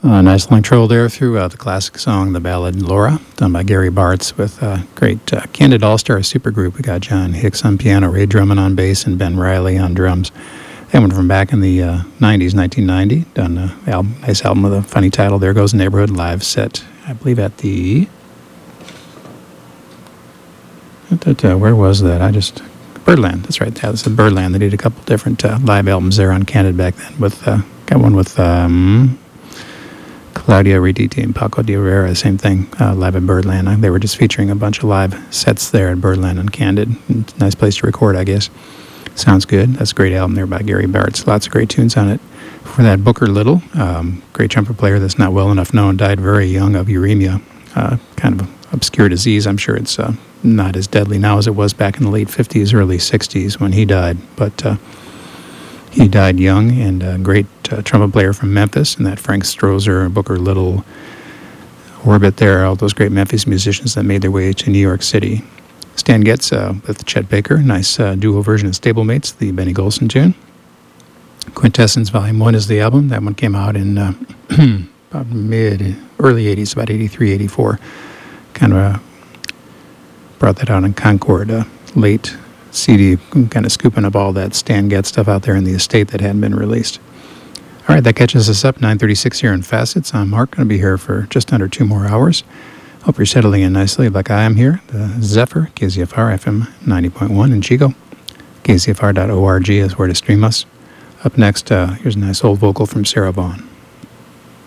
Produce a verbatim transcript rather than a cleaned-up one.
A nice long troll there through uh, the classic song, the ballad Laura, done by Gary Bartz with a uh, great uh, Candid All-Star supergroup. We got John Hicks on piano, Ray Drummond on bass, and Ben Riley on drums. That one from back in the uh, nineties, nineteen ninety. Done a album, nice album with a funny title, There Goes the Neighborhood, live set, I believe at the... Uh, where was that? I just... Birdland, that's right. That's at Birdland. They did a couple different uh, live albums there on Candid back then. With uh, got one with... Um, Claudia Riditi and Paco de Rivera, same thing, uh, live at Birdland. They were just featuring a bunch of live sets there at Birdland and Candid. Nice place to record, I guess. Sounds good. That's a great album there by Gary Bartz. Lots of great tunes on it. For that, Booker Little, um, great trumpet player that's not well enough known, died very young of uremia, uh, kind of an obscure disease. I'm sure it's uh, not as deadly now as it was back in the late fifties, early sixties when he died, but... Uh, He died young, and a great uh, trumpet player from Memphis, and that Frank Strozer, Booker Little orbit there, all those great Memphis musicians that made their way to New York City. Stan Getz uh, with Chet Baker, nice uh, duo version of Stablemates, the Benny Golson tune. Quintessence Volume one is the album. That one came out in uh, about mid, early eighties, about eighty-three, eighty-four. Kind of uh, brought that out in Concord, uh, late C D, kind of scooping up all that Stan Getz stuff out there in the estate that hadn't been released. All right, that catches us up, nine thirty-six here in Facets. I'm Mark, going to be here for just under two more hours. Hope you're settling in nicely like I am here. The Zephyr, K Z F R, F M ninety point one in Chico. K Z F R dot org is where to stream us. Up next, uh, here's a nice old vocal from Sarah Vaughan.